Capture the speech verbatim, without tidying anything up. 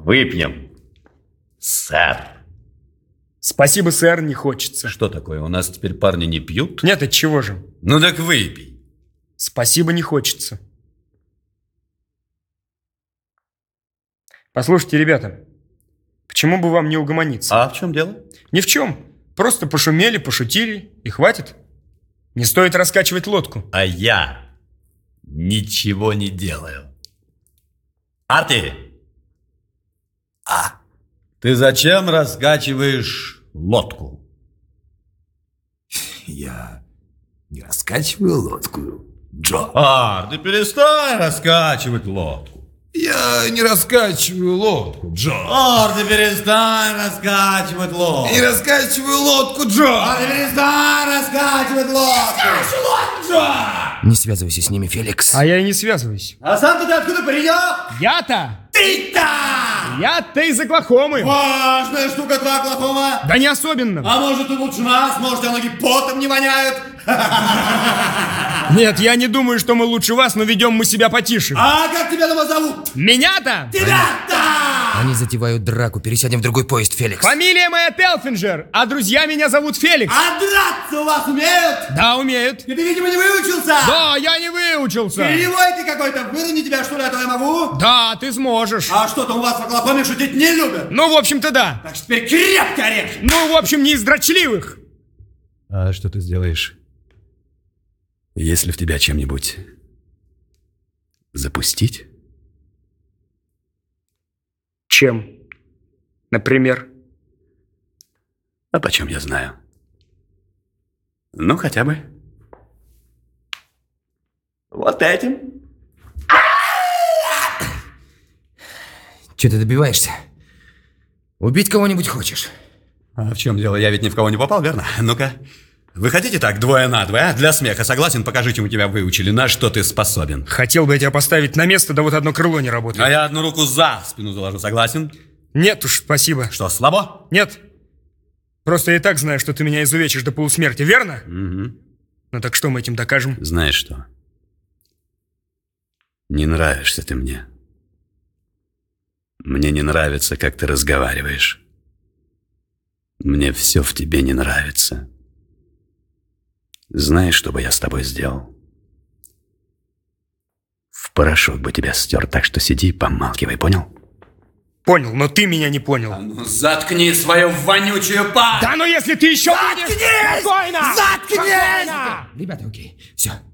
Выпьем, сэр. Спасибо, сэр, не хочется. Что такое, у нас теперь парни не пьют? Нет, от чего же? Ну так выпей. Спасибо, не хочется. Послушайте, ребята, почему бы вам не угомониться? А в чем дело? Ни в чем. Просто пошумели, пошутили, и хватит. Не стоит раскачивать лодку. А я ничего не делаю. А ты? А? Ты зачем раскачиваешь лодку? Я не раскачиваю лодку, Джо. А, ты перестань раскачивать лодку. Я не раскачиваю лодку, Джо. Ар, ты перестань раскачивать лодку. Не раскачиваю лодку, Джо. Ар, ты перестань раскачивать лодку. Лодку, Джо. Не связывайся с ними, Феликс. А я и не связываюсь. А сам-то ты откуда паренек? Я-то? Ты-то! Я-то из Оклахомы. Важная штука твоя Оклахома. Да не особенно. А может, ты лучше нас? Может, тебя ноги потом не воняют? Нет, я не думаю, что мы лучше вас, но ведем мы себя потише. А как тебя дома зовут? Меня-то? Тебя-то! Они затевают драку. Пересядем в другой поезд, Феликс. Фамилия моя Телфинджер, а друзья меня зовут Феликс. А драться у вас умеют? Да, умеют. И ты, видимо, не выучился? Да, я не выучился. Перевой ты какой-то. Выровни тебя, что ли, а то я могу? Да, ты сможешь. А что-то у вас в Оклахоме шутить не любят. Ну, в общем-то, да. Так что теперь крепко режь. Ну, в общем, не из дрочливых. А что ты сделаешь, если в тебя чем-нибудь запустить? Чем? Например? А почем я знаю? Ну, хотя бы вот этим. Че ты добиваешься? Убить кого-нибудь хочешь? А в чем дело? Я ведь ни в кого не попал, верно? Ну-ка, вы хотите так, двое на двое, а? Для смеха, согласен? Покажи, чему тебя выучили, на что ты способен. Хотел бы я тебя поставить на место, да вот одно крыло не работает. А я одну руку за спину заложу, согласен? Нет уж, спасибо. Что, слабо? Нет. Просто я и так знаю, что ты меня изувечишь до полусмерти, верно? Угу. Ну так что мы этим докажем? Знаешь что? Не нравишься ты мне. Мне не нравится, как ты разговариваешь. Мне все в тебе не нравится. Знаешь, что бы я с тобой сделал? В порошок бы тебя стер, так что сиди и помалкивай, понял? Понял, но ты меня не понял. А ну заткни свою вонючую пасть! Да ну если ты еще Заткнись! будешь... Спокойно! Заткнись! Спокойно! Ребята, окей, все.